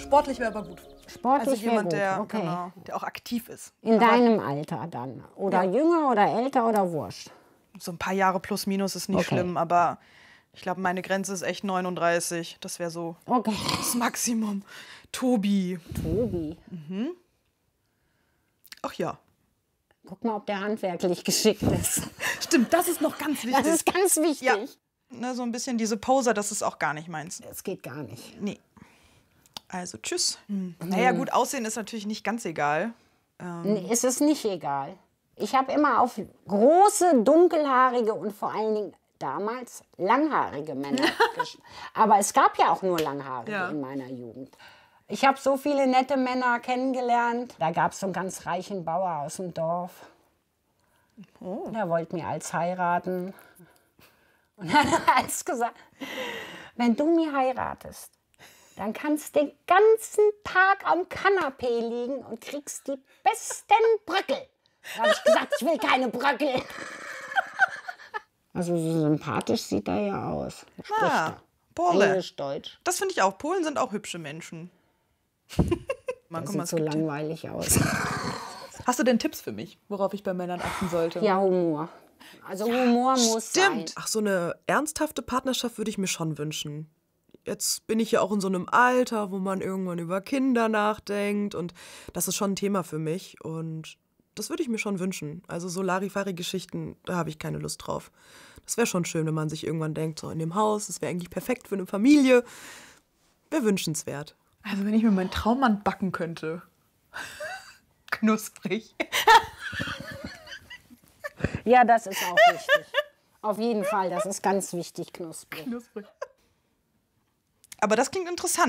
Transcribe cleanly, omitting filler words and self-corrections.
Sportlich wäre aber gut. Sportlich Also jemand, wäre gut. der, Okay. genau, der auch aktiv ist. In Aber deinem Alter dann? Oder jünger oder älter oder wurscht? so ein paar Jahre plus minus ist nicht Okay. schlimm, aber ich glaube, meine Grenze ist echt 39. Das wäre so Okay. das Maximum. Tobi. Tobi. Ach ja. Guck mal, ob der handwerklich geschickt ist. Stimmt, das ist noch ganz wichtig. Das ist ganz wichtig. Ja. Ne, so ein bisschen diese Poser, das ist auch gar nicht meins. Das geht gar nicht. Nee. Also tschüss. Naja gut, Aussehen ist natürlich nicht ganz egal. Nee, es ist nicht egal. Ich habe immer auf große, dunkelhaarige und vor allen Dingen damals langhaarige Männer aber es gab ja auch nur langhaarige in meiner Jugend. Ich habe so viele nette Männer kennengelernt. Da gab es so einen ganz reichen Bauer aus dem Dorf. Der wollte mir als heiraten. Und dann hat er als gesagt, wenn du mir heiratest, dann kannst du den ganzen Tag am Kanapee liegen und kriegst die besten Bröckel. Da habe ich gesagt, ich will keine Bröckel. Also so sympathisch sieht er ja aus. Spricht Pole. Englisch, Deutsch. Das finde ich auch. Polen sind auch hübsche Menschen. Das sieht so langweilig aus. Hast du denn Tipps für mich, worauf ich bei Männern achten sollte? Ja, Humor. Also Humor muss sein. Ach, so eine ernsthafte Partnerschaft würde ich mir schon wünschen. Jetzt bin ich ja auch in so einem Alter, wo man irgendwann über Kinder nachdenkt und das ist schon ein Thema für mich und das würde ich mir schon wünschen. Also so Larifari-Geschichten, da habe ich keine Lust drauf. Das wäre schon schön, wenn man sich irgendwann denkt, so in dem Haus, das wäre eigentlich perfekt für eine Familie. Wäre wünschenswert. Also wenn ich mir meinen Traummann backen könnte. Knusprig. Ja, das ist auch wichtig. Auf jeden Fall, das ist ganz wichtig, knusprig. Aber das klingt interessant.